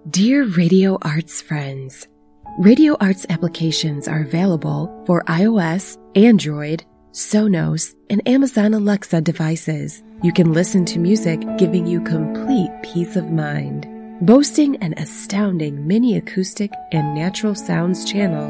Dear Radio Arts friends, Radio Arts applications are available for iOS, Android, Sonos, and Amazon Alexa devices. You can listen to music giving you complete peace of mind. Boasting an astounding mini acoustic and natural sounds channel